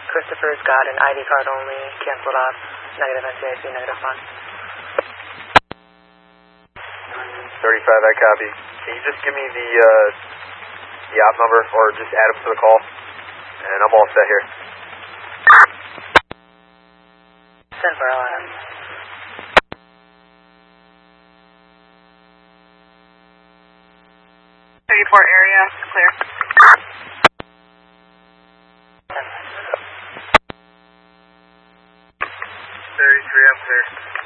Christopher's got an ID card only, canceled off, negative NCIC, negative 1. 35, I copy. Can you just give me the op number, or just add him to the call? And I'm all set here. 10 for LM. area, clear. 33, I'm clear.